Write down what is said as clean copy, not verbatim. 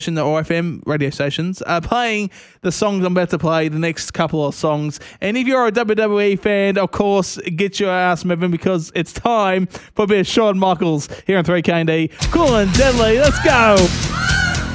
the OFM radio stations are playing the songs I'm about to play, the next couple of songs. And if you're a WWE fan, of course, get your ass moving because it's time for a bit of Shawn Michaels here on 3KD. Cool and deadly. Let's go.